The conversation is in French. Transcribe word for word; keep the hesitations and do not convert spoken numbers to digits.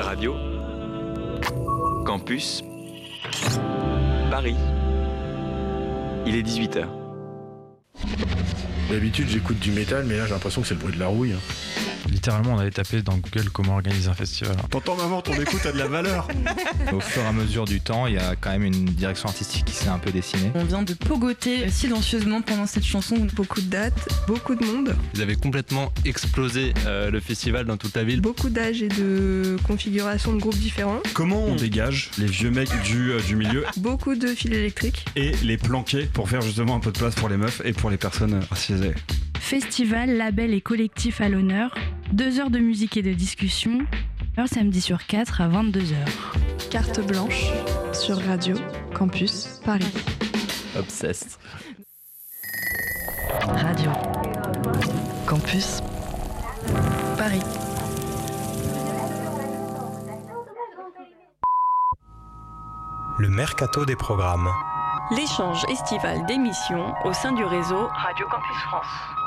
Radio Campus Paris. Il est dix-huit heures. D'habitude j'écoute du métal, mais là j'ai l'impression que c'est le bruit de la rouille. Littéralement, on avait tapé dans Google comment organiser un festival. T'entends maman, ton écoute a de la valeur. Au fur et à mesure du temps, il y a quand même une direction artistique qui s'est un peu dessinée. On vient de pogoter silencieusement pendant cette chanson. Beaucoup de dates, beaucoup de monde. Vous avez complètement explosé euh, le festival dans toute la ville. Beaucoup d'âges et de configurations de groupes différents. Comment on dégage les vieux mecs du, euh, du milieu Beaucoup de fils électriques. et les planquer pour faire justement un peu de place pour les meufs et pour les personnes racisées. Festival, label et collectif à l'honneur. Deux heures de musique et de discussion. Heure samedi sur quatre à vingt-deux heures. Carte blanche sur Radio Campus Paris. Obsessed. Radio Campus Paris. Le mercato des programmes. L'échange estival d'émissions au sein du réseau Radio Campus France.